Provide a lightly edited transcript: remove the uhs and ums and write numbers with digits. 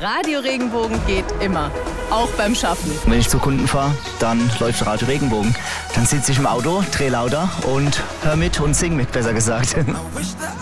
Radio Regenbogen geht immer. Auch beim Schaffen. Wenn ich zu Kunden fahre, dann läuft Radio Regenbogen. Dann sitze ich im Auto, drehe lauter und hör mit und sing mit, besser gesagt.